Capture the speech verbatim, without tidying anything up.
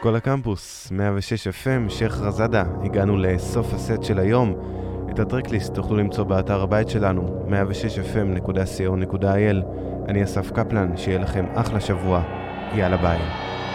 כל הקמפוס, מאה ושש אף אם, שייח רזאדה. הגענו לסוף הסט של היום. את הטרקליסט תוכלו למצוא באתר הבית שלנו, מאה ושש אף אם נקודה סי או נקודה איי אל. אני אסף קפלן, שיהיה לכם אחלה שבוע. יאללה ביי.